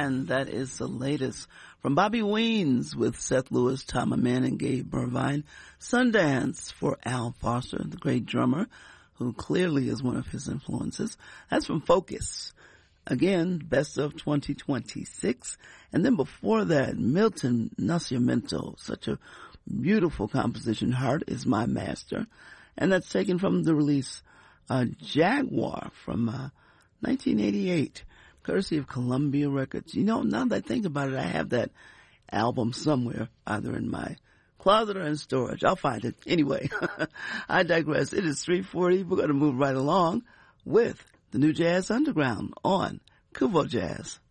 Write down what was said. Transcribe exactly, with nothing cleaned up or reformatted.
and that is the latest from Bobby Weens with Seth Lewis, Tom Amen, and Gabe Irvine. Sundance for Al Foster, the great drummer, who clearly is one of his influences. That's from Focus. Again, best of twenty twenty-six. And then before that, Milton Nascimento, such a beautiful composition, Heart is My Master. And that's taken from the release uh, Jaguar from uh, nineteen eighty-eight, courtesy of Columbia Records. You know, now that I think about it, I have that album somewhere, either in my closet or in storage. I'll find it. Anyway, I digress. It is three forty. We're going to move right along with the New Jazz Underground on Kuvo Jazz.